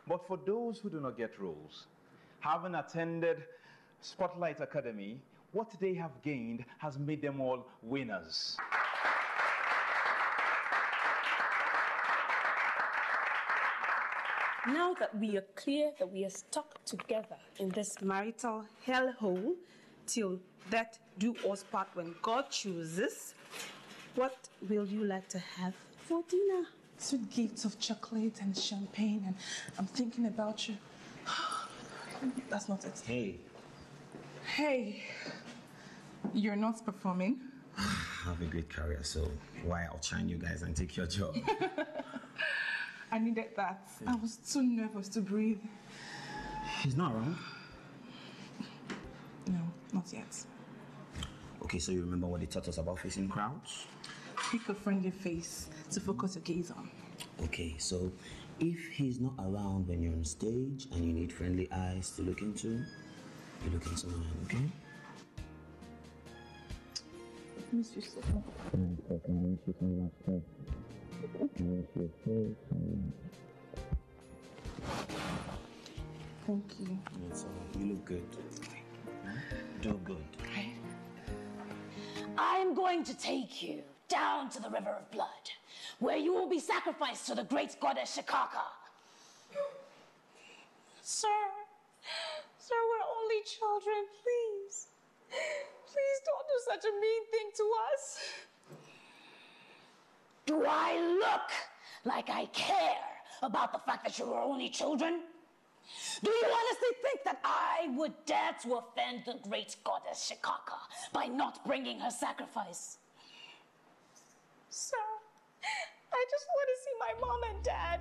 But for those who do not get roles, having attended Spotlight Academy, what they have gained has made them all winners. Now that we are clear that we are stuck together in this marital hellhole till death do us part when God chooses, what will you like to have for dinner? Sweet gifts of chocolate and champagne, and I'm thinking about you. That's not it. Hey. Hey, you're not performing. I have a great career, so why outshine you guys and take your job? I needed that. I was too nervous to breathe. He's not around? No, not yet. Okay, so you remember what they taught us about facing crowds? Pick a friendly face to focus your gaze on. Okay, so if he's not around when you're on stage and you need friendly eyes to look into, you look into mine, okay? I miss you so much. I miss you so much too. I miss you so much. Thank you. You look good. Do good. I'm going to take you down to the River of Blood, where you will be sacrificed to the great goddess Shikaka. Sir, we're only children, please. Please don't do such a mean thing to us. Do I look like I care about the fact that you are only children? Do you honestly think that I would dare to offend the great goddess Shikaka by not bringing her sacrifice? Sir, I just want to see my mom and dad.